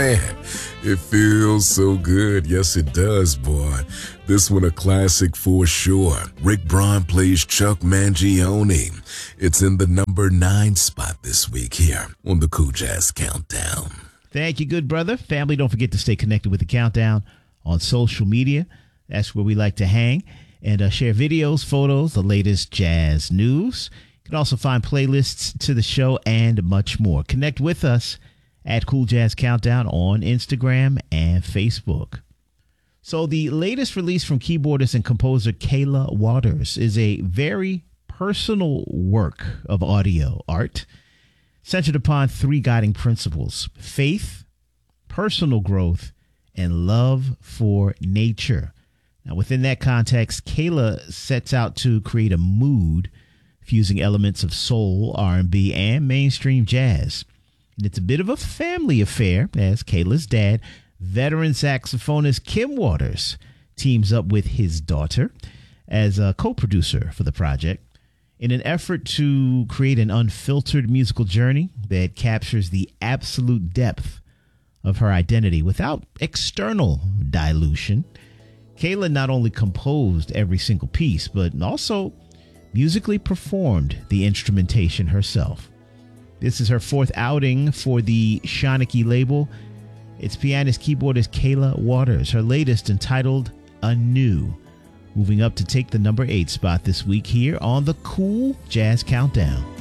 Man, it feels so good. Yes, it does, boy. This one a classic for sure. Rick Braun plays Chuck Mangione. It's in the number 9 spot this week here on the Cool Jazz Countdown. Thank you, good brother. Family, don't forget to stay connected with the Countdown on social media. That's where we like to hang and share videos, photos, the latest jazz news. You can also find playlists to the show and much more. Connect with us at Cool Jazz Countdown on Instagram and Facebook. So the latest release from keyboardist and composer Kayla Waters is a very personal work of audio art centered upon 3 guiding principles: faith, personal growth, and love for nature. Now, within that context, Kayla sets out to create a mood fusing elements of soul, R&B, and mainstream jazz. And it's a bit of a family affair as Kayla's dad, veteran saxophonist Kim Waters, teams up with his daughter as a co-producer for the project in an effort to create an unfiltered musical journey that captures the absolute depth of her identity without external dilution. Kayla not only composed every single piece, but also musically performed the instrumentation herself. This is her 4th outing for the Shanachie label. It's pianist keyboardist Kayla Waters, her latest entitled Anew, moving up to take the number 8 spot this week here on the Cool Jazz Countdown.